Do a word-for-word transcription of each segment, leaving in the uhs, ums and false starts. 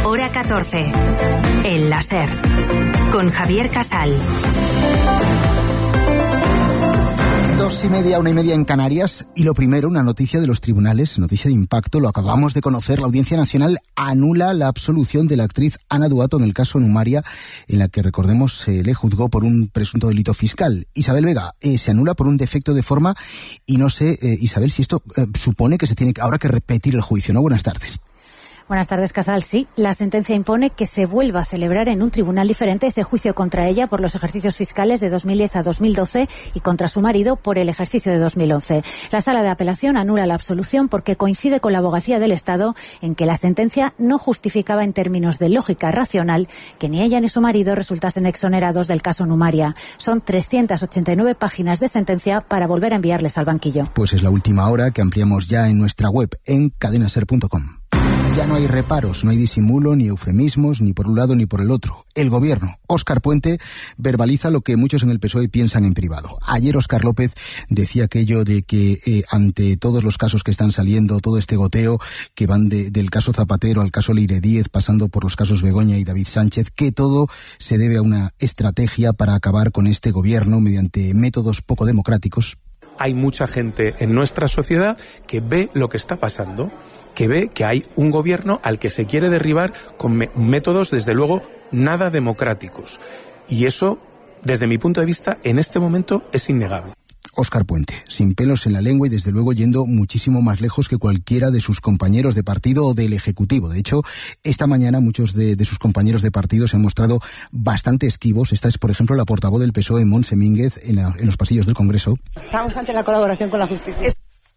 Hora catorce. El láser. Con Javier Casal. Dos y media, una y media en Canarias. Y lo primero, una noticia de los tribunales, noticia de impacto, lo acabamos de conocer. La Audiencia Nacional anula la absolución de la actriz Ana Duato en el caso Numaria, en la que, recordemos, se le juzgó por un presunto delito fiscal. Isabel Vega, eh, se anula por un defecto de forma y no sé, eh, Isabel, si esto eh, supone que se tiene ahora que repetir el juicio, ¿no? Buenas tardes. Buenas tardes, Casal. Sí, la sentencia impone que se vuelva a celebrar en un tribunal diferente ese juicio contra ella por los ejercicios fiscales de dos mil diez a dos mil doce y contra su marido por el ejercicio de dos mil once. La Sala de Apelación anula la absolución porque coincide con la Abogacía del Estado en que la sentencia no justificaba en términos de lógica racional que ni ella ni su marido resultasen exonerados del caso Numaria. Son trescientas ochenta y nueve páginas de sentencia para volver a enviarles al banquillo. Pues es la última hora, que ampliamos ya en nuestra web en cadenaser punto com. Ya no hay reparos, no hay disimulo, ni eufemismos, ni por un lado ni por el otro. El gobierno, Óscar Puente, verbaliza lo que muchos en el P S O E piensan en privado. Ayer Óscar López decía aquello de que eh, ante todos los casos que están saliendo, todo este goteo que van de, del caso Zapatero al caso Leire Díez, pasando por los casos Begoña y David Sánchez, que todo se debe a una estrategia para acabar con este gobierno mediante métodos poco democráticos. Hay mucha gente en nuestra sociedad que ve lo que está pasando, que ve que hay un gobierno al que se quiere derribar con me- métodos, desde luego, nada democráticos. Y eso, desde mi punto de vista, en este momento es innegable. Óscar Puente, sin pelos en la lengua y desde luego yendo muchísimo más lejos que cualquiera de sus compañeros de partido o del Ejecutivo. De hecho, esta mañana muchos de, de sus compañeros de partido se han mostrado bastante esquivos. Esta es, por ejemplo, la portavoz del P S O E, Montse Mínguez, en, la, en los pasillos del Congreso. Estamos ante la colaboración con la justicia.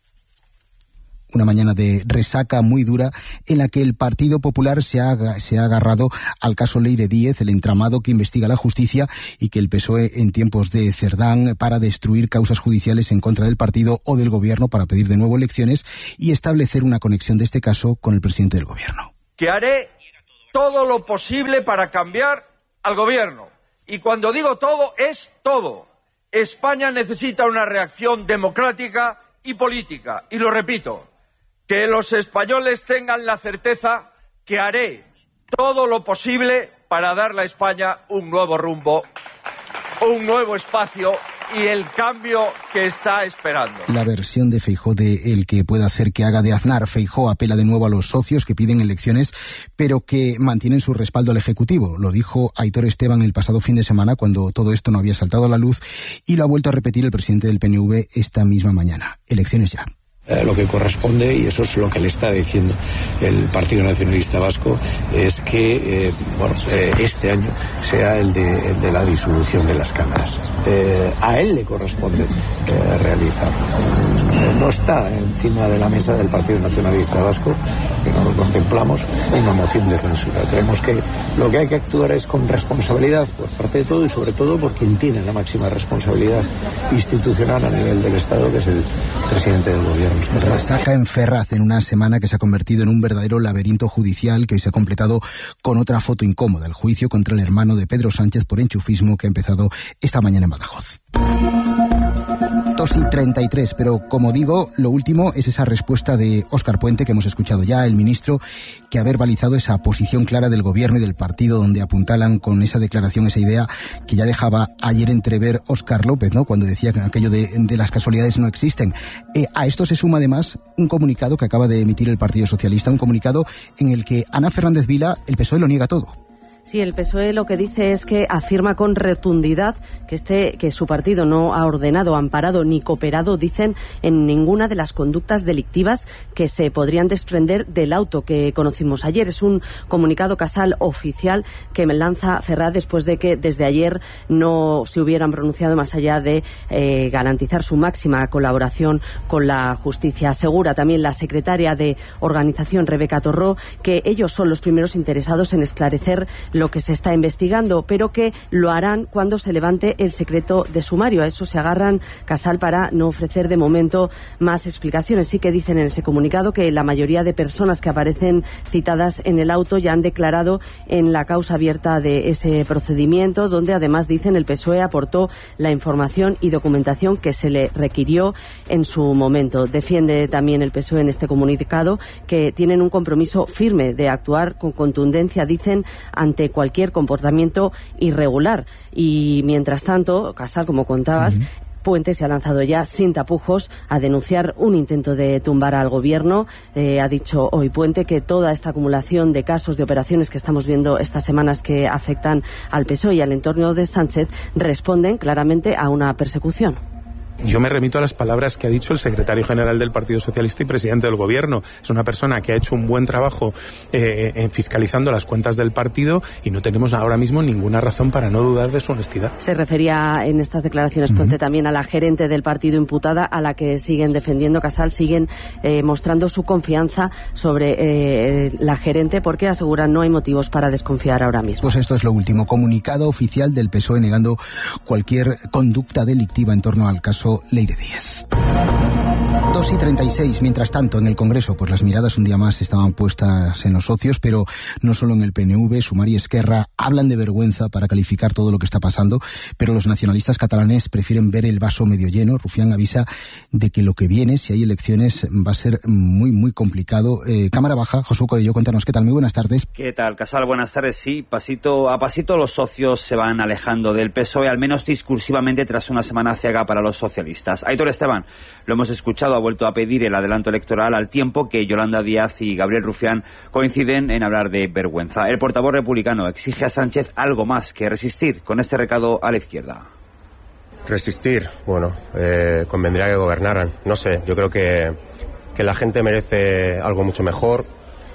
Una mañana de resaca muy dura en la que el Partido Popular se ha, se ha agarrado al caso Leire Díez, el entramado que investiga la justicia y que el P S O E en tiempos de Cerdán para destruir causas judiciales en contra del partido o del gobierno para pedir de nuevo elecciones y establecer una conexión de este caso con el presidente del gobierno. Que haré todo lo posible para cambiar al gobierno. Y cuando digo todo, es todo. España necesita una reacción democrática y política. Y lo repito. Que los españoles tengan la certeza que haré todo lo posible para darle a España un nuevo rumbo, un nuevo espacio y el cambio que está esperando. La versión de Feijóo de el que pueda hacer que haga de Aznar. Feijóo apela de nuevo a los socios que piden elecciones, pero que mantienen su respaldo al Ejecutivo. Lo dijo Aitor Esteban el pasado fin de semana cuando todo esto no había saltado a la luz y lo ha vuelto a repetir el presidente del P N V esta misma mañana. Elecciones ya. Eh, lo que corresponde, y eso es lo que le está diciendo el Partido Nacionalista Vasco, es que eh, bueno, eh, este año sea el de, el de la disolución de las cámaras. Eh, a él le corresponde eh, realizarlo. Eh, no está encima de la mesa del Partido Nacionalista Vasco, que no lo contemplamos, una moción de censura. Creemos que lo que hay que actuar es con responsabilidad por parte de todo y sobre todo por quien tiene la máxima responsabilidad institucional a nivel del Estado, que es el presidente del gobierno. Resaca en Ferraz en una semana que se ha convertido en un verdadero laberinto judicial que hoy se ha completado con otra foto incómoda, el juicio contra el hermano de Pedro Sánchez por enchufismo que ha empezado esta mañana en Badajoz. dos y treinta y tres, pero como digo, lo último es esa respuesta de Óscar Puente que hemos escuchado ya, el ministro, que ha verbalizado esa posición clara del gobierno y del partido, donde apuntalan con esa declaración, esa idea que ya dejaba ayer entrever Óscar López, ¿no?, cuando decía que aquello de, de las casualidades no existen. Eh, a esto se suma además un comunicado que acaba de emitir el Partido Socialista, un comunicado en el que Ana Fernández Vila, el P S O E, lo niega todo. Sí, el P S O E lo que dice es que afirma con rotundidad que este que su partido no ha ordenado, amparado ni cooperado, dicen, en ninguna de las conductas delictivas que se podrían desprender del auto que conocimos ayer. Es un comunicado, Casal, oficial que me lanza Ferraz después de que desde ayer no se hubieran pronunciado más allá de eh, garantizar su máxima colaboración con la justicia. Asegura también la secretaria de organización, Rebeca Torró, que ellos son los primeros interesados en esclarecer lo que se está investigando, pero que lo harán cuando se levante el secreto de sumario. A eso se agarran Casal para no ofrecer de momento más explicaciones. Sí que dicen en ese comunicado que la mayoría de personas que aparecen citadas en el auto ya han declarado en la causa abierta de ese procedimiento, donde además dicen el P S O E aportó la información y documentación que se le requirió en su momento. Defiende también el P S O E en este comunicado que tienen un compromiso firme de actuar con contundencia, dicen, ante cualquier comportamiento irregular. Y mientras tanto, Casal, como contabas, uh-huh. Puente se ha lanzado ya sin tapujos a denunciar un intento de tumbar al gobierno. Eh, ha dicho hoy Puente que toda esta acumulación de casos, de operaciones que estamos viendo estas semanas que afectan al P S O E y al entorno de Sánchez responden claramente a una persecución. Yo me remito a las palabras que ha dicho el secretario general del Partido Socialista y presidente del Gobierno. Es una persona que ha hecho un buen trabajo eh, en fiscalizando las cuentas del partido y no tenemos ahora mismo ninguna razón para no dudar de su honestidad. Se refería en estas declaraciones Puente uh-huh. también a la gerente del partido imputada, a la que siguen defendiendo. Casal siguen eh, mostrando su confianza sobre eh, la gerente, porque aseguran no hay motivos para desconfiar ahora mismo. Pues esto es lo último. Comunicado oficial del P S O E negando cualquier conducta delictiva en torno al caso Leire Díez. dos y treinta y seis. Mientras tanto, en el Congreso, pues las miradas un día más estaban puestas en los socios, pero no solo en el P N V. Sumar y Esquerra hablan de vergüenza para calificar todo lo que está pasando, pero los nacionalistas catalanes prefieren ver el vaso medio lleno. Rufián avisa de que lo que viene, si hay elecciones, va a ser muy, muy complicado. Eh, Cámara Baja, Josué Coello, cuéntanos qué tal. Muy buenas tardes. ¿Qué tal, Casal? Buenas tardes. Sí, pasito a pasito los socios se van alejando del P S O E, al menos discursivamente, tras una semana ciega para los socialistas. Aitor Esteban, lo hemos escuchado, ha vuelto a pedir el adelanto electoral, al tiempo que Yolanda Díaz y Gabriel Rufián coinciden en hablar de vergüenza. El portavoz republicano exige a Sánchez algo más que resistir, con este recado a la izquierda. Resistir, bueno, eh, convendría que gobernaran. No sé, yo creo que, que la gente merece algo mucho mejor.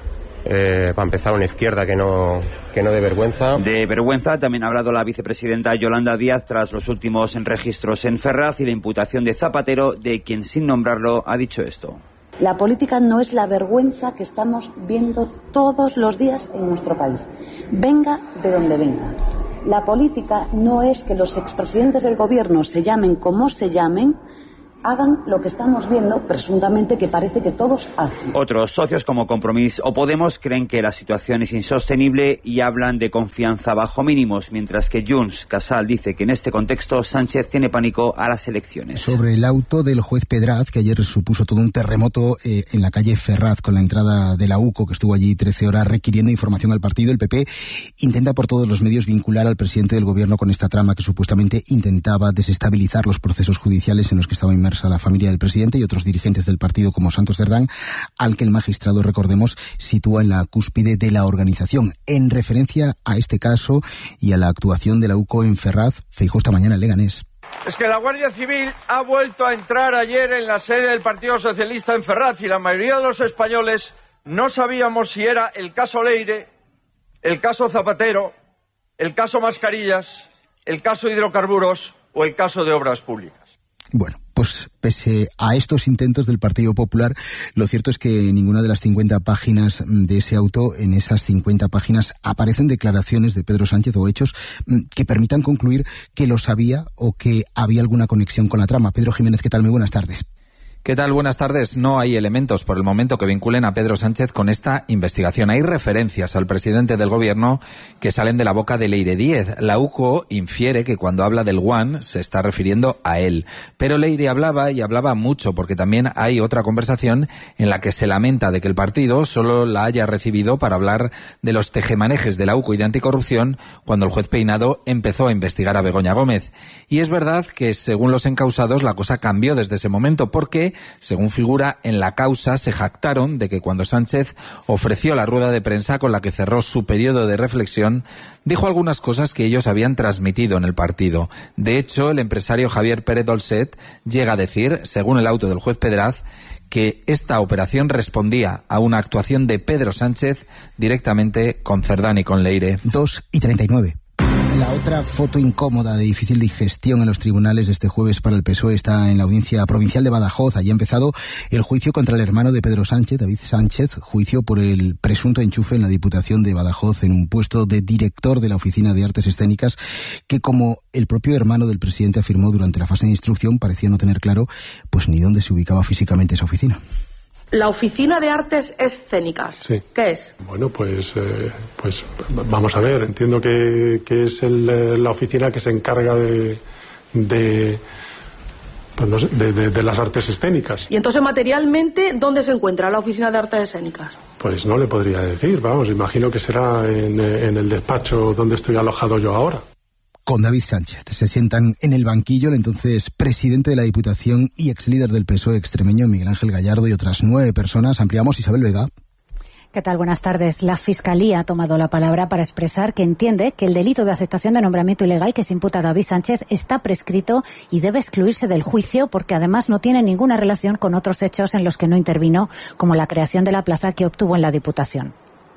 Eh, para empezar, una izquierda que no, que no dé vergüenza. De vergüenza también ha hablado la vicepresidenta Yolanda Díaz tras los últimos registros en Ferraz y la imputación de Zapatero, de quien, sin nombrarlo, ha dicho esto. La política no es la vergüenza que estamos viendo todos los días en nuestro país, venga de donde venga. La política no es que los expresidentes del gobierno, se llamen como se llamen, hagan lo que estamos viendo, presuntamente, que parece que todos hacen. Otros socios como Compromís o Podemos creen que la situación es insostenible y hablan de confianza bajo mínimos, mientras que Junts, Casal, dice que en este contexto Sánchez tiene pánico a las elecciones. Sobre el auto del juez Pedraz, que ayer supuso todo un terremoto eh, en la calle Ferraz, con la entrada de la U C O, que estuvo allí trece horas requiriendo información al partido, el P P intenta por todos los medios vincular al presidente del gobierno con esta trama que supuestamente intentaba desestabilizar los procesos judiciales en los que estaba inmerso a la familia del presidente y otros dirigentes del partido como Santos Cerdán, al que el magistrado, recordemos, sitúa en la cúspide de la organización. En referencia a este caso y a la actuación de la U C O en Ferraz, Feijóo esta mañana en Leganés. Es que la Guardia Civil ha vuelto a entrar ayer en la sede del Partido Socialista en Ferraz y la mayoría de los españoles no sabíamos si era el caso Leire, el caso Zapatero, el caso Mascarillas, el caso Hidrocarburos o el caso de Obras Públicas. Bueno, pues pese a estos intentos del Partido Popular, lo cierto es que en ninguna de las cincuenta páginas de ese auto, en esas cincuenta páginas, aparecen declaraciones de Pedro Sánchez o hechos que permitan concluir que lo sabía o que había alguna conexión con la trama. Pedro Jiménez, ¿qué tal? Muy buenas tardes. ¿Qué tal? Buenas tardes. No hay elementos por el momento que vinculen a Pedro Sánchez con esta investigación. Hay referencias al presidente del gobierno que salen de la boca de Leire Díez. La U C O infiere que cuando habla del One se está refiriendo a él. Pero Leire hablaba y hablaba mucho, porque también hay otra conversación en la que se lamenta de que el partido solo la haya recibido para hablar de los tejemanejes de la U C O y de anticorrupción cuando el juez Peinado empezó a investigar a Begoña Gómez. Y es verdad que, según los encausados, la cosa cambió desde ese momento, porque según figura en la causa, se jactaron de que cuando Sánchez ofreció la rueda de prensa con la que cerró su periodo de reflexión, dijo algunas cosas que ellos habían transmitido en el partido. De hecho, el empresario Javier Pérez Dolcet llega a decir, según el auto del juez Pedraz, que esta operación respondía a una actuación de Pedro Sánchez directamente con Cerdán y con Leire. dos y treinta y nueve. La Otra foto incómoda de difícil digestión en los tribunales de este jueves para el P S O E está en la Audiencia Provincial de Badajoz. Allí ha empezado el juicio contra el hermano de Pedro Sánchez, David Sánchez, juicio por el presunto enchufe en la Diputación de Badajoz en un puesto de director de la Oficina de Artes Escénicas que, como el propio hermano del presidente afirmó durante la fase de instrucción, parecía no tener claro pues ni dónde se ubicaba físicamente esa oficina. La Oficina de Artes Escénicas, sí. ¿Qué es? Bueno, pues, eh, pues vamos a ver, entiendo que, que es el, la oficina que se encarga de, de, pues no sé, de, de, de las artes escénicas. Y entonces, materialmente, ¿dónde se encuentra la Oficina de Artes Escénicas? Pues no le podría decir, vamos, imagino que será en, en el despacho donde estoy alojado yo ahora. Con David Sánchez se sientan en el banquillo el entonces presidente de la Diputación y ex líder del P S O E extremeño, Miguel Ángel Gallardo, y otras nueve personas. Ampliamos, Isabel Vega. ¿Qué tal? Buenas tardes. La Fiscalía ha tomado la palabra para expresar que entiende que el delito de aceptación de nombramiento ilegal que se imputa a David Sánchez está prescrito y debe excluirse del juicio porque además no tiene ninguna relación con otros hechos en los que no intervino, como la creación de la plaza que obtuvo en la Diputación.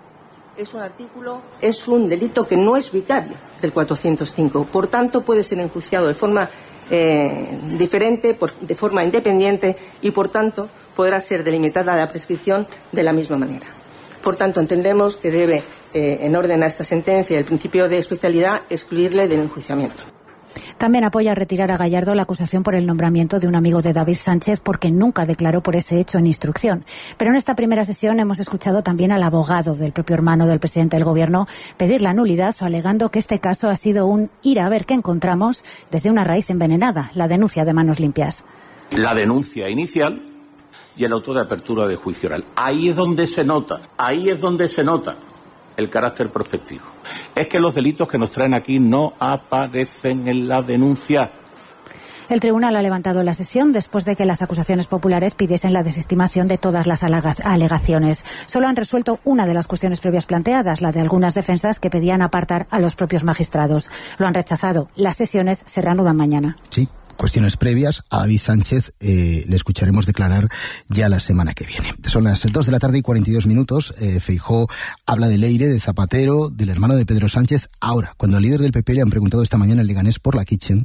Es un artículo, es un delito que no es vicario del cuatrocientos cinco. Por tanto, puede ser enjuiciado de forma eh, diferente, por, de forma independiente y, por tanto, podrá ser delimitada la prescripción de la misma manera. Por tanto, entendemos que debe, eh, en orden a esta sentencia y el principio de especialidad, excluirle del enjuiciamiento. También apoya retirar a Gallardo la acusación por el nombramiento de un amigo de David Sánchez porque nunca declaró por ese hecho en instrucción. Pero en esta primera sesión hemos escuchado también al abogado del propio hermano del presidente del Gobierno pedir la nulidad, alegando que este caso ha sido un ir a ver qué encontramos desde una raíz envenenada, la denuncia de Manos Limpias. La denuncia inicial y el auto de apertura de juicio oral. Ahí es donde se nota, ahí es donde se nota el carácter prospectivo. Es que los delitos que nos traen aquí no aparecen en la denuncia. El tribunal ha levantado la sesión después de que las acusaciones populares pidiesen la desestimación de todas las alegaciones. Solo han resuelto una de las cuestiones previas planteadas, la de algunas defensas que pedían apartar a los propios magistrados. Lo han rechazado. Las sesiones se reanudan mañana. Sí. Cuestiones previas a David Sánchez eh, le escucharemos declarar ya la semana que viene. Son las dos de la tarde y cuarenta y dos minutos. Eh, Feijóo habla de Leire, de Zapatero, del hermano de Pedro Sánchez. Ahora, cuando al líder del P P le han preguntado esta mañana en Leganés por la Kitchen.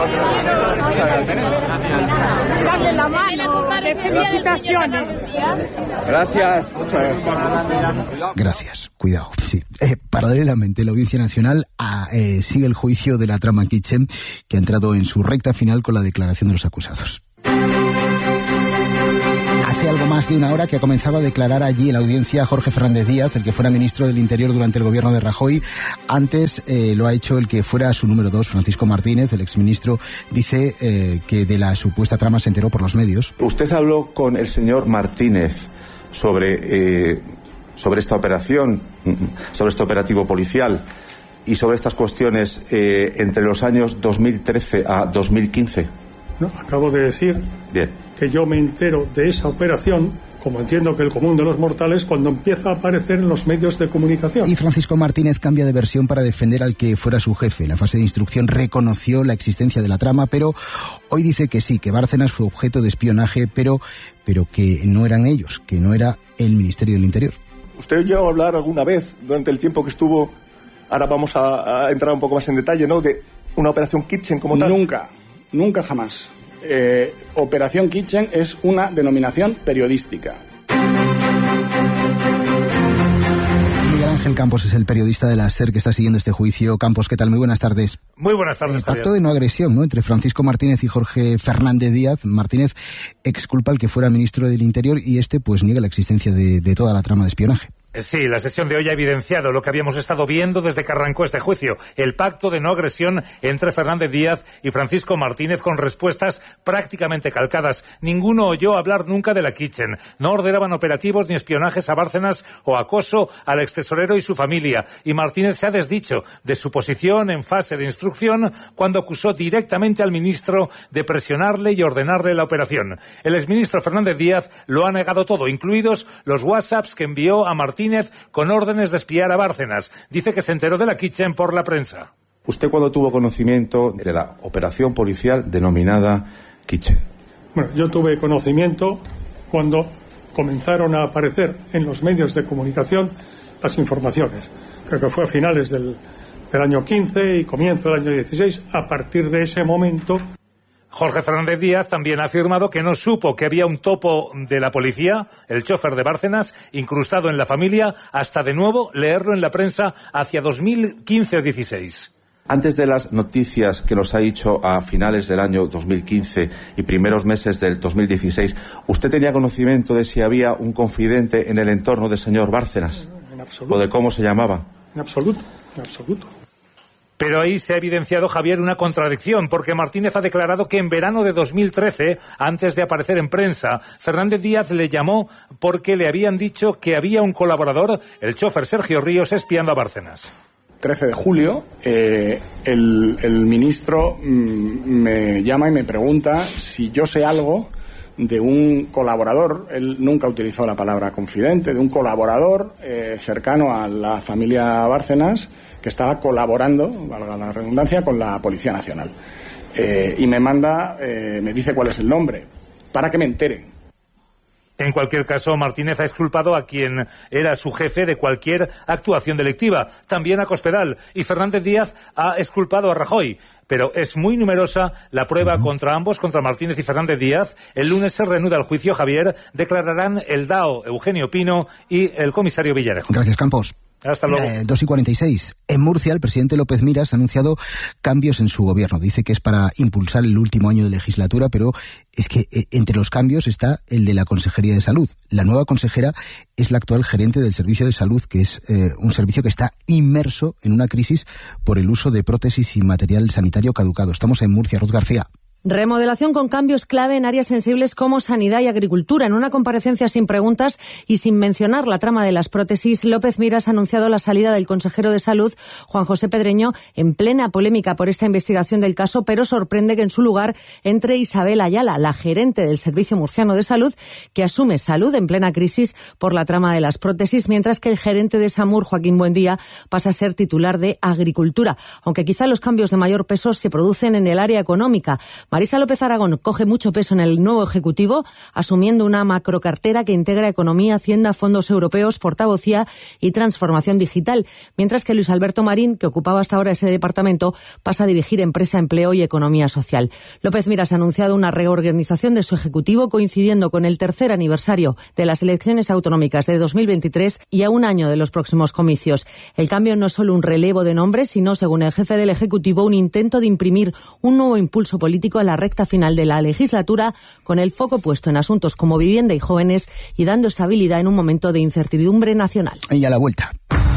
Dale la mano, felicitaciones. Gracias, muchas gracias. Gracias, cuidado. Sí. Eh, paralelamente, la Audiencia Nacional a, eh, sigue el juicio de la trama Kitchen, que ha entrado en su recta final con la declaración de los acusados. Hace algo más de una hora que ha comenzado a declarar allí en la audiencia Jorge Fernández Díaz, el que fuera ministro del Interior durante el gobierno de Rajoy. Antes eh, lo ha hecho el que fuera su número dos, Francisco Martínez, el exministro. Dice eh, que de la supuesta trama se enteró por los medios. Usted habló con el señor Martínez sobre, eh, sobre esta operación, sobre este operativo policial y sobre estas cuestiones eh, entre los años dos mil trece a dos mil quince. No, acabo de decir Bien. que yo me entero de esa operación, como entiendo que el común de los mortales, cuando empieza a aparecer en los medios de comunicación. Y Francisco Martínez cambia de versión para defender al que fuera su jefe. En la fase de instrucción reconoció la existencia de la trama, pero hoy dice que sí, que Bárcenas fue objeto de espionaje, pero, pero que no eran ellos, que no era el Ministerio del Interior. ¿Usted llegó a hablar alguna vez durante el tiempo que estuvo, ahora vamos a, a entrar un poco más en detalle, ¿no?, de una operación Kitchen como tal? Nunca, nunca jamás. Eh, Operación Kitchen es una denominación periodística. Miguel Ángel Campos es el periodista de la SER que está siguiendo este juicio. Campos, ¿qué tal? Muy buenas tardes. Muy buenas tardes, El pacto de no agresión, ¿no?, entre Francisco Martínez y Jorge Fernández Díaz. Martínez exculpa al que fuera ministro del Interior y este pues niega la existencia de, de toda la trama de espionaje. Sí, la sesión de hoy ha evidenciado lo que habíamos estado viendo desde que arrancó este juicio, el pacto de no agresión entre Fernández Díaz y Francisco Martínez con respuestas prácticamente calcadas. Ninguno oyó hablar nunca de la Kitchen. No ordenaban operativos ni espionajes a Bárcenas o acoso al extesorero y su familia. Y Martínez se ha desdicho de su posición en fase de instrucción cuando acusó directamente al ministro de presionarle y ordenarle la operación. El exministro Fernández Díaz lo ha negado todo, incluidos los WhatsApps que envió a Martínez con órdenes de espiar a Bárcenas. Dice que se enteró de la Kitchen por la prensa. ¿Usted cuándo tuvo conocimiento de la operación policial denominada Kitchen? Bueno, yo tuve conocimiento cuando comenzaron a aparecer en los medios de comunicación las informaciones. Creo que fue a finales del, del año quince y comienzo del año dieciséis. A partir de ese momento... Jorge Fernández Díaz también ha afirmado que no supo que había un topo de la policía, el chofer de Bárcenas, incrustado en la familia, hasta de nuevo leerlo en la prensa hacia dos mil quince o dieciséis. Antes de las noticias que nos ha dicho a finales del año dos mil quince y primeros meses del dos mil dieciséis, ¿usted tenía conocimiento de si había un confidente en el entorno del señor Bárcenas? En absoluto. ¿O de cómo se llamaba? En absoluto, en absoluto. Pero ahí se ha evidenciado, Javier, una contradicción, porque Martínez ha declarado que en verano de dos mil trece, antes de aparecer en prensa, Fernández Díaz le llamó porque le habían dicho que había un colaborador, el chofer Sergio Ríos, espiando a Bárcenas. trece de julio, eh, el, el ministro mm, me llama y me pregunta si yo sé algo de un colaborador, él nunca utilizó la palabra confidente, de un colaborador eh, cercano a la familia Bárcenas, que estaba colaborando, valga la redundancia, con la Policía Nacional. Eh, y me manda, eh, me dice cuál es el nombre, para que me entere. En cualquier caso, Martínez ha exculpado a quien era su jefe de cualquier actuación delictiva, también a Cospedal, y Fernández Díaz ha exculpado a Rajoy. Pero es muy numerosa la prueba uh-huh. contra ambos, contra Martínez y Fernández Díaz. El lunes se reanuda el juicio, Javier. Declararán el D A O, Eugenio Pino, y el comisario Villarejo. Gracias, Campos. Hasta luego. Eh, dos y cuarenta y seis. En Murcia, el presidente López Miras ha anunciado cambios en su gobierno. Dice que es para impulsar el último año de legislatura, pero es que eh, entre los cambios está el de la Consejería de Salud. La nueva consejera es la actual gerente del Servicio de Salud, que es eh, un servicio que está inmerso en una crisis por el uso de prótesis y material sanitario caducado. Estamos en Murcia. Ruth García. Remodelación con cambios clave en áreas sensibles como sanidad y agricultura. En una comparecencia sin preguntas y sin mencionar la trama de las prótesis, López Miras ha anunciado la salida del consejero de Salud, Juan José Pedreño, en plena polémica por esta investigación del caso, pero sorprende que en su lugar entre Isabel Ayala, la gerente del Servicio Murciano de Salud, que asume salud en plena crisis por la trama de las prótesis, mientras que el gerente de SAMUR, Joaquín Buendía, pasa a ser titular de Agricultura. Aunque quizá los cambios de mayor peso se producen en el área económica. Marisa López Aragón coge mucho peso en el nuevo Ejecutivo, asumiendo una macrocartera que integra economía, hacienda, fondos europeos, portavocía y transformación digital, mientras que Luis Alberto Marín, que ocupaba hasta ahora ese departamento, pasa a dirigir empresa, empleo y economía social. López Miras ha anunciado una reorganización de su Ejecutivo coincidiendo con el tercer aniversario de las elecciones autonómicas de dos mil veintitrés y a un año de los próximos comicios. El cambio no es solo un relevo de nombres, sino, según el jefe del Ejecutivo, un intento de imprimir un nuevo impulso político a la recta final de la legislatura, con el foco puesto en asuntos como vivienda y jóvenes y dando estabilidad en un momento de incertidumbre nacional. Y a la vuelta.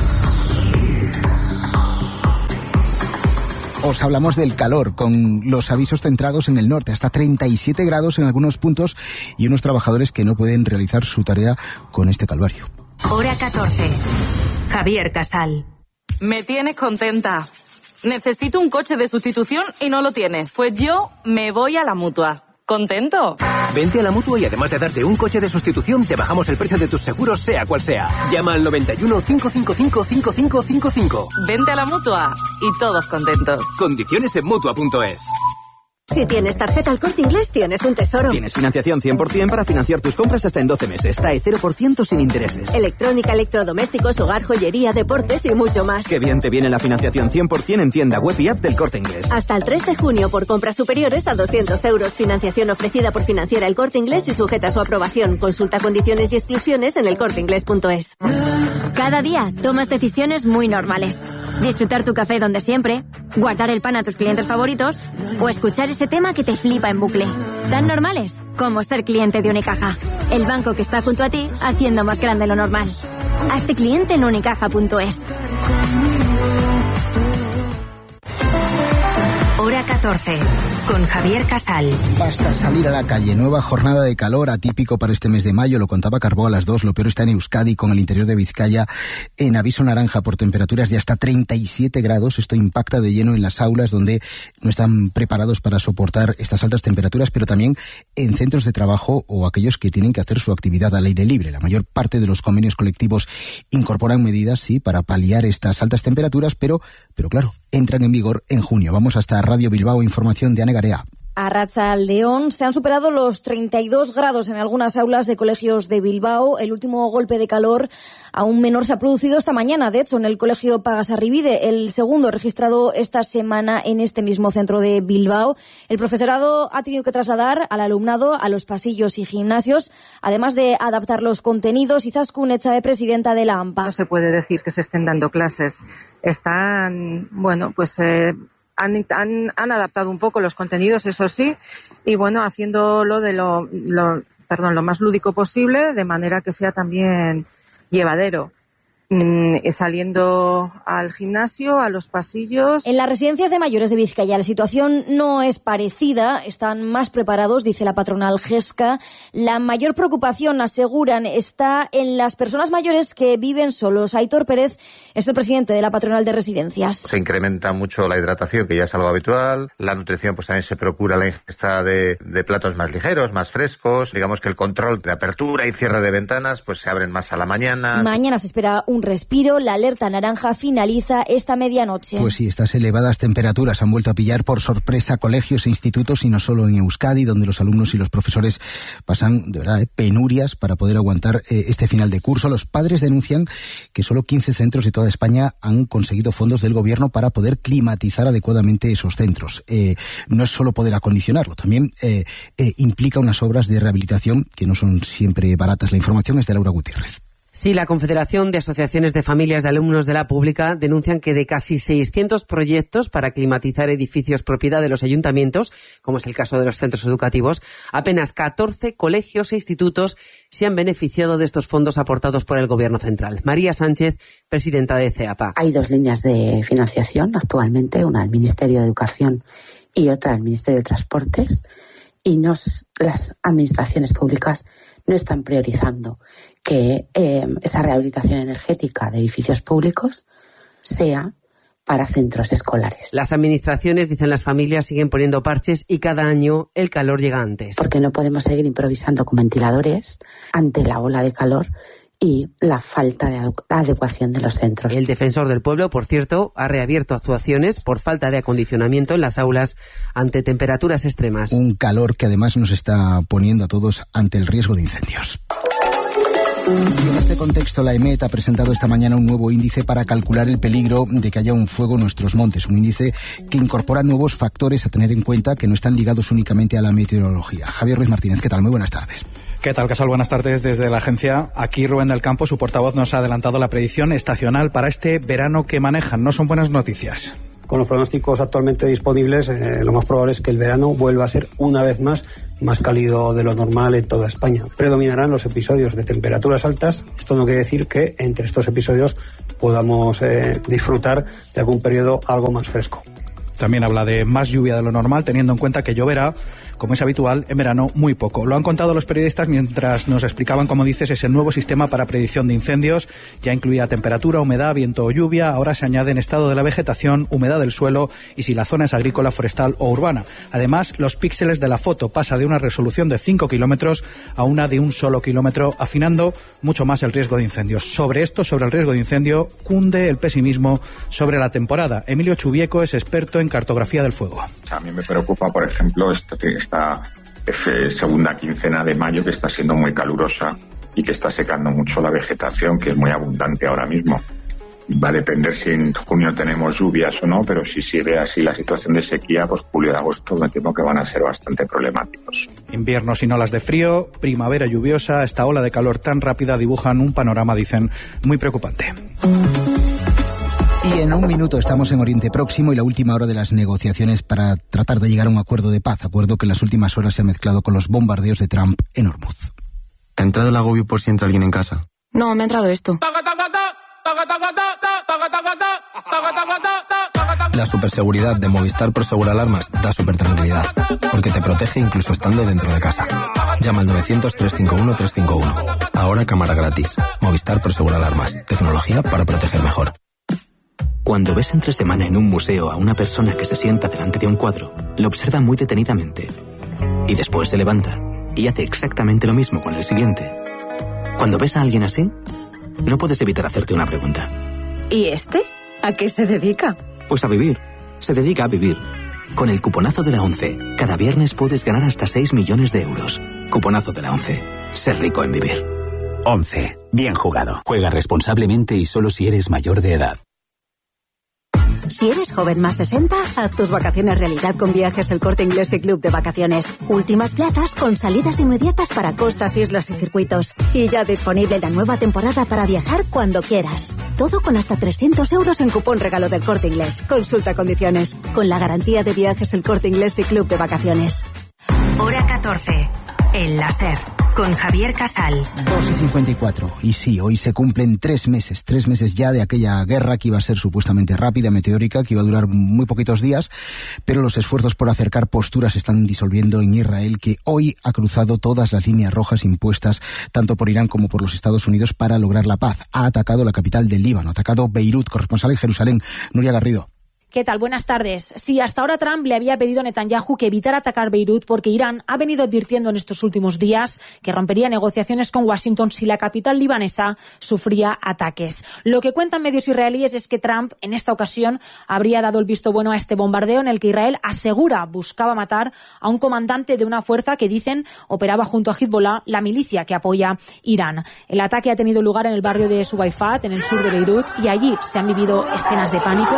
Os hablamos del calor, con los avisos centrados en el norte, hasta treinta y siete grados en algunos puntos y unos trabajadores que no pueden realizar su tarea con este calvario. Hora catorce. Javier Casal. Me tienes contenta. Necesito un coche de sustitución y no lo tienes. Pues yo me voy a la Mutua. ¿Contento? Vente a la Mutua y además de darte un coche de sustitución, te bajamos el precio de tus seguros, sea cual sea. Llama al noventa y uno, cinco cinco cinco, cinco cinco cinco cinco. Vente a la Mutua y todos contentos. Condiciones en Mutua punto es. Si tienes tarjeta El Corte Inglés, tienes un tesoro. Tienes financiación cien por ciento para financiar tus compras hasta en doce meses. T A E cero por ciento sin intereses. Electrónica, electrodomésticos, hogar, joyería, deportes y mucho más. Qué bien te viene la financiación cien por ciento en tienda web y app del Corte Inglés. Hasta el tres de junio por compras superiores a doscientos euros. Financiación ofrecida por Financiera El Corte Inglés y sujeta a su aprobación. Consulta condiciones y exclusiones en el corte inglés punto es. Cada día tomas decisiones muy normales. Disfrutar tu café donde siempre, guardar el pan a tus clientes favoritos o escuchar ese tema que te flipa en bucle. Tan normales como ser cliente de Unicaja. El banco que está junto a ti haciendo más grande lo normal. Hazte cliente en unicaja punto es. Hora catorce. Con Javier Casal. Basta salir a la calle. Nueva jornada de calor atípico para este mes de mayo. Lo contaba Carbó a las dos. Lo peor está en Euskadi, con el interior de Vizcaya en aviso naranja por temperaturas de hasta treinta y siete grados. Esto impacta de lleno en las aulas, donde no están preparados para soportar estas altas temperaturas, pero también en centros de trabajo o aquellos que tienen que hacer su actividad al aire libre. La mayor parte de los convenios colectivos incorporan medidas, sí, para paliar estas altas temperaturas, pero, pero claro, entran en vigor en junio. Vamos hasta Radio Bilbao, información de Ana Garea. Arratsaldeón. Se han superado los treinta y dos grados en algunas aulas de colegios de Bilbao. El último golpe de calor aún menor se ha producido esta mañana, de hecho, en el colegio Pagasarribide, el segundo registrado esta semana en este mismo centro de Bilbao. El profesorado ha tenido que trasladar al alumnado a los pasillos y gimnasios, además de adaptar los contenidos. Izaskun Etxabe, presidenta de la AMPA. No se puede decir que se estén dando clases. Están, bueno, pues... Eh... Han, han, han adaptado un poco los contenidos, eso sí, y bueno, haciéndolo de lo, lo, perdón, lo más lúdico posible, de manera que sea también llevadero. Mm, saliendo al gimnasio, a los pasillos. En las residencias de mayores de Vizcaya la situación no es parecida, están más preparados, dice la patronal Gesca. La mayor preocupación, aseguran, está en las personas mayores que viven solos. Aitor Pérez es el presidente de la patronal de residencias. Se incrementa mucho la hidratación, que ya es algo habitual. La nutrición, pues también se procura la ingesta de, de platos más ligeros, más frescos. Digamos que el control de apertura y cierre de ventanas, pues se abren más a la mañana. Mañana se espera un respiro. La alerta naranja finaliza esta medianoche. Pues sí, estas elevadas temperaturas han vuelto a pillar por sorpresa colegios e institutos, y no solo en Euskadi, donde los alumnos y los profesores pasan, de verdad, eh, penurias para poder aguantar eh, este final de curso. Los padres denuncian que solo quince centros de toda España han conseguido fondos del gobierno para poder climatizar adecuadamente esos centros. Eh, no es solo poder acondicionarlo, también eh, eh, implica unas obras de rehabilitación que no son siempre baratas. La información es de Laura Gutiérrez. Sí, la Confederación de Asociaciones de Familias de Alumnos de la Pública denuncian que de casi seiscientos proyectos para climatizar edificios propiedad de los ayuntamientos, como es el caso de los centros educativos, apenas catorce colegios e institutos se han beneficiado de estos fondos aportados por el Gobierno central. María Sánchez, presidenta de CEAPA. Hay dos líneas de financiación actualmente, una del Ministerio de Educación y otra del Ministerio de Transportes, y nos, las administraciones públicas no están priorizando que eh, esa rehabilitación energética de edificios públicos sea para centros escolares. Las administraciones, dicen las familias, siguen poniendo parches y cada año el calor llega antes. Porque no podemos seguir improvisando con ventiladores ante la ola de calor y la falta de adecuación de los centros. El Defensor del Pueblo, por cierto, ha reabierto actuaciones por falta de acondicionamiento en las aulas ante temperaturas extremas. Un calor que además nos está poniendo a todos ante el riesgo de incendios. Y en este contexto, la EMET ha presentado esta mañana un nuevo índice para calcular el peligro de que haya un fuego en nuestros montes. Un índice que incorpora nuevos factores a tener en cuenta, que no están ligados únicamente a la meteorología. Javier Ruiz Martínez, ¿qué tal? Muy buenas tardes. ¿Qué tal, Casal? Buenas tardes desde la agencia. Aquí Rubén del Campo, su portavoz, nos ha adelantado la predicción estacional para este verano que manejan. No son buenas noticias. Con los pronósticos actualmente disponibles, eh, lo más probable es que el verano vuelva a ser una vez más más cálido de lo normal en toda España. Predominarán los episodios de temperaturas altas. Esto no quiere decir que entre estos episodios podamos eh, disfrutar de algún periodo algo más fresco. También habla de más lluvia de lo normal, teniendo en cuenta que lloverá, como es habitual, en verano muy poco. Lo han contado los periodistas mientras nos explicaban, como dices, ese nuevo sistema para predicción de incendios. Ya incluía temperatura, humedad, viento o lluvia. Ahora se añade en estado de la vegetación, humedad del suelo y si la zona es agrícola, forestal o urbana. Además, los píxeles de la foto pasa de una resolución de cinco kilómetros a una de un solo kilómetro, afinando mucho más el riesgo de incendios. Sobre esto, sobre el riesgo de incendio, cunde el pesimismo sobre la temporada. Emilio Chubieco es experto en cartografía del fuego. A mí me preocupa, por ejemplo, esta, esta segunda quincena de mayo, que está siendo muy calurosa y que está secando mucho la vegetación, que es muy abundante ahora mismo. Va a depender si en junio tenemos lluvias o no, pero si sigue así la situación de sequía, pues julio y agosto me temo que van a ser bastante problemáticos. Invierno sin olas de frío, primavera lluviosa, esta ola de calor tan rápida dibujan un panorama, dicen, muy preocupante. Y en un minuto estamos en Oriente Próximo y la última hora de las negociaciones para tratar de llegar a un acuerdo de paz, acuerdo que en las últimas horas se ha mezclado con los bombardeos de Trump en Hormuz. ¿Te ha entrado el agobio por si entra alguien en casa? No, me ha entrado esto. La superseguridad de Movistar Prosegur Alarmas da super tranquilidad, porque te protege incluso estando dentro de casa. Llama al novecientos, trescientos cincuenta y uno, trescientos cincuenta y uno. Ahora cámara gratis. Movistar Prosegur Alarmas. Tecnología para proteger mejor. Cuando ves entre semana en un museo a una persona que se sienta delante de un cuadro, lo observa muy detenidamente. Y después se levanta y hace exactamente lo mismo con el siguiente. Cuando ves a alguien así, no puedes evitar hacerte una pregunta. ¿Y este? ¿A qué se dedica? Pues a vivir. Se dedica a vivir. Con el cuponazo de la ONCE, cada viernes puedes ganar hasta seis millones de euros. Cuponazo de la ONCE. Ser rico en vivir. ONCE. Bien jugado. Juega responsablemente y solo si eres mayor de edad. Si eres joven más sesenta, haz tus vacaciones realidad con Viajes El Corte Inglés y Club de Vacaciones. Últimas plazas con salidas inmediatas para costas, islas y circuitos. Y ya disponible la nueva temporada para viajar cuando quieras. Todo con hasta trescientos euros en cupón regalo del Corte Inglés. Consulta condiciones. Con la garantía de Viajes El Corte Inglés y Club de Vacaciones. Hora catorce. El láser. Con Javier Casal. dos y cincuenta y cuatro. Y sí, hoy se cumplen tres meses, tres meses ya de aquella guerra que iba a ser supuestamente rápida, meteórica, que iba a durar muy poquitos días, pero los esfuerzos por acercar posturas se están disolviendo en Israel, que hoy ha cruzado todas las líneas rojas impuestas tanto por Irán como por los Estados Unidos para lograr la paz. Ha atacado la capital del Líbano, ha atacado Beirut. Corresponsal en Jerusalén, Nuria Garrido. ¿Qué tal? Buenas tardes. Sí, hasta ahora Trump le había pedido a Netanyahu que evitara atacar Beirut porque Irán ha venido advirtiendo en estos últimos días que rompería negociaciones con Washington si la capital libanesa sufría ataques. Lo que cuentan medios israelíes es que Trump, en esta ocasión, habría dado el visto bueno a este bombardeo en el que Israel asegura buscaba matar a un comandante de una fuerza que dicen operaba junto a Hezbollah, la milicia que apoya Irán. El ataque ha tenido lugar en el barrio de Subaifat, en el sur de Beirut, y allí se han vivido escenas de pánico.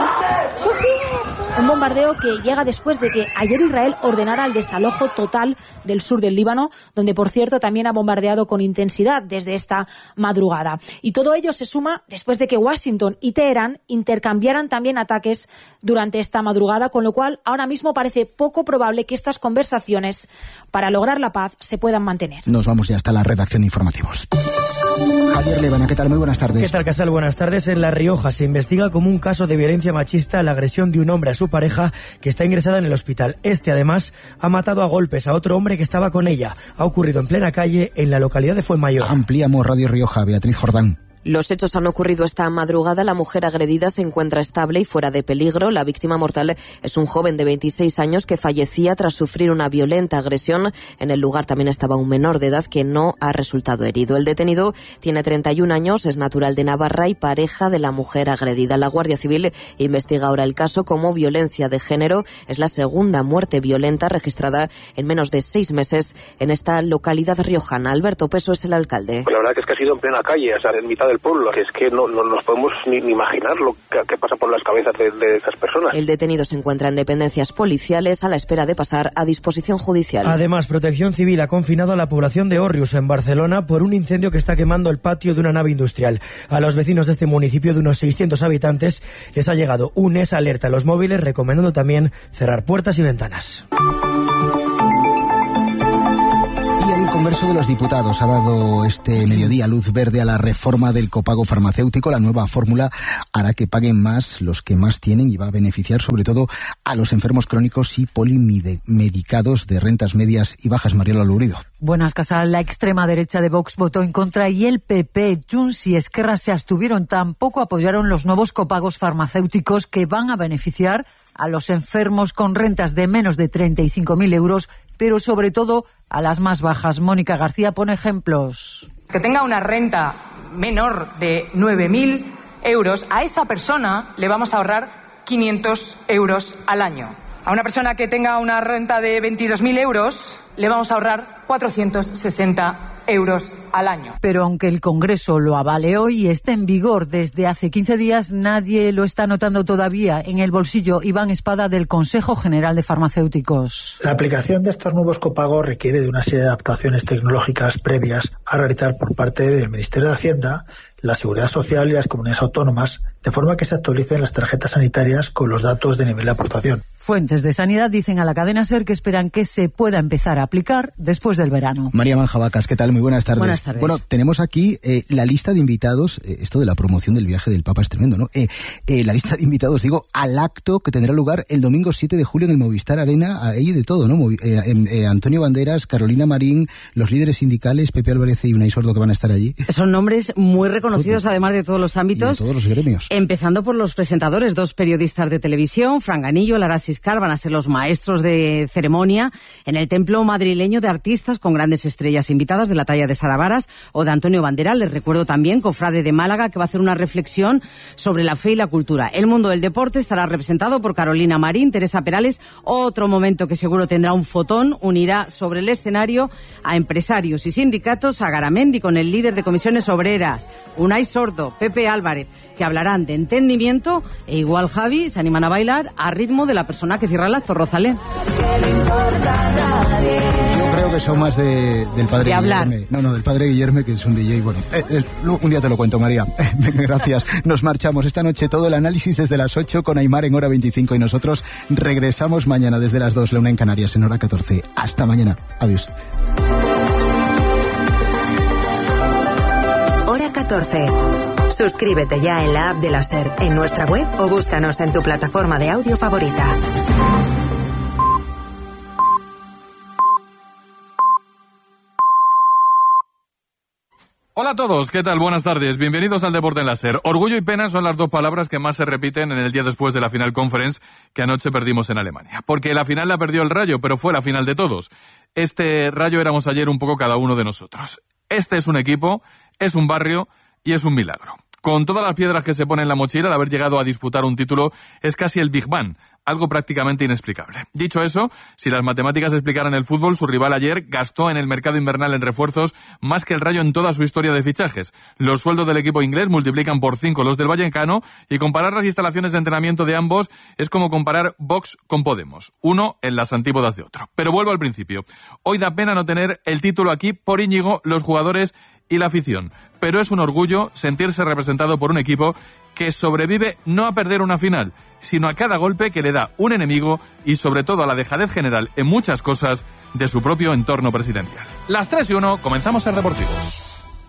Un bombardeo que llega después de que ayer Israel ordenara el desalojo total del sur del Líbano, donde, por cierto, también ha bombardeado con intensidad desde esta madrugada. Y todo ello se suma después de que Washington y Teherán intercambiaran también ataques durante esta madrugada, con lo cual ahora mismo parece poco probable que estas conversaciones para lograr la paz se puedan mantener. Nos vamos ya hasta la redacción de informativos. Javier Levana, ¿qué tal? Muy buenas tardes. ¿Qué tal, Casal? Buenas tardes. En La Rioja se investiga como un caso de violencia machista la agresión de un hombre a su pareja que está ingresada en el hospital. Este, además, ha matado a golpes a otro hombre que estaba con ella. Ha ocurrido en plena calle en la localidad de Fuenmayor. Ampliamos Radio Rioja, Beatriz Jordán. Los hechos han ocurrido esta madrugada. La mujer agredida se encuentra estable y fuera de peligro. La víctima mortal es un joven de veintiséis años que fallecía tras sufrir una violenta agresión. En el lugar también estaba un menor de edad que no ha resultado herido. El detenido tiene treinta y un años, es natural de Navarra y pareja de la mujer agredida. La Guardia Civil investiga ahora el caso como violencia de género. Es la segunda muerte violenta registrada en menos de seis meses en esta localidad riojana. Alberto Peso es el alcalde. Pues la verdad que es que ha sido en plena calle, o sea, en mitad del pueblo, que es que no, no nos podemos ni, ni imaginar lo que, que pasa por las cabezas de, de esas personas. El detenido se encuentra en dependencias policiales a la espera de pasar a disposición judicial. Además, Protección Civil ha confinado a la población de Òrrius, en Barcelona, por un incendio que está quemando el patio de una nave industrial. A los vecinos de este municipio de unos seiscientos habitantes les ha llegado un E S alerta a los móviles, recomendando también cerrar puertas y ventanas. El Congreso de los Diputados ha dado este mediodía luz verde a la reforma del copago farmacéutico. La nueva fórmula hará que paguen más los que más tienen y va a beneficiar sobre todo a los enfermos crónicos y polimedicados de rentas medias y bajas. Mariela Lurido. Buenas, Casal. La extrema derecha de Vox votó en contra y el P P, Junts y Esquerra se abstuvieron. Tampoco apoyaron los nuevos copagos farmacéuticos que van a beneficiar a los enfermos con rentas de menos de treinta y cinco mil euros, pero sobre todo a las más bajas. Mónica García pone ejemplos. Que tenga una renta menor de nueve mil euros, a esa persona le vamos a ahorrar quinientos euros al año. A una persona que tenga una renta de veintidós mil euros, le vamos a ahorrar cuatrocientos sesenta euros al año. Pero aunque el Congreso lo avale hoy y esté en vigor desde hace quince días, nadie lo está notando todavía en el bolsillo. Iván Espada, del Consejo General de Farmacéuticos. La aplicación de estos nuevos copagos requiere de una serie de adaptaciones tecnológicas previas a realizar por parte del Ministerio de Hacienda, la Seguridad Social y las comunidades autónomas, de forma que se actualicen las tarjetas sanitarias con los datos de nivel de aportación. Fuentes de Sanidad dicen a la cadena SER que esperan que se pueda empezar a aplicar después del verano. María Manjabacas, ¿qué tal? Muy buenas tardes. Buenas tardes. Bueno, tenemos aquí eh, la lista de invitados, eh, esto de la promoción del viaje del Papa es tremendo, ¿no? Eh, eh, la lista de invitados, digo, al acto que tendrá lugar el domingo siete de julio en el Movistar Arena, ahí de todo, ¿no? Movi eh, eh, Antonio Banderas, Carolina Marín, los líderes sindicales, Pepe Álvarez y Unai Sordo, que van a estar allí. Son nombres muy reconocidos, Fútbol. Además de todos los ámbitos. Y de todos los gremios. Empezando por los presentadores, dos periodistas de televisión, Fran Ganillo, Lara Siscar, van a ser los maestros de ceremonia en el templo madrileño de artistas con grandes estrellas invitadas de la talla de Sara Vara, Porras o de Antonio Bandera. Les recuerdo también, cofrade de Málaga, que va a hacer una reflexión sobre la fe y la cultura. El mundo del deporte estará representado por Carolina Marín, Teresa Perales. Otro momento que seguro tendrá un fotón unirá sobre el escenario a empresarios y sindicatos, a Garamendi con el líder de comisiones obreras, Unai Sordo, Pepe Álvarez, que hablarán de entendimiento, e igual Javi se animan a bailar a ritmo de la persona que cierra el acto, Rosalén. Yo creo que son más de, del padre de Guillerme. No, no, del padre Guillerme, que es un D J. Bueno, eh, eh, un día te lo cuento, María. Eh, gracias. Nos marchamos esta noche todo el análisis desde las ocho con Aymar en hora veinticinco y nosotros regresamos mañana desde las dos, la una en Canarias en hora catorce. Hasta mañana. Adiós. Hora catorce. Suscríbete ya en la app de la SER, en nuestra web o búscanos en tu plataforma de audio favorita. Hola a todos, ¿qué tal? Buenas tardes, bienvenidos al Deporte en la SER. Orgullo y pena son las dos palabras que más se repiten en el día después de la Final Conference que anoche perdimos en Alemania. Porque la final la perdió el Rayo, pero fue la final de todos. Este Rayo éramos ayer un poco cada uno de nosotros. Este es un equipo, es un barrio y es un milagro. Con todas las piedras que se pone en la mochila, al haber llegado a disputar un título es casi el Big Bang, algo prácticamente inexplicable. Dicho eso, si las matemáticas explicaran el fútbol, su rival ayer gastó en el mercado invernal en refuerzos más que el Rayo en toda su historia de fichajes. Los sueldos del equipo inglés multiplican por cinco los del Vallecano y comparar las instalaciones de entrenamiento de ambos es como comparar Vox con Podemos, uno en las antípodas de otro. Pero vuelvo al principio. Hoy da pena no tener el título aquí por Íñigo, los jugadores y la afición, pero es un orgullo sentirse representado por un equipo que sobrevive no a perder una final, sino a cada golpe que le da un enemigo y sobre todo a la dejadez general en muchas cosas de su propio entorno presidencial. Las tres y uno, comenzamos Ser Deportivos.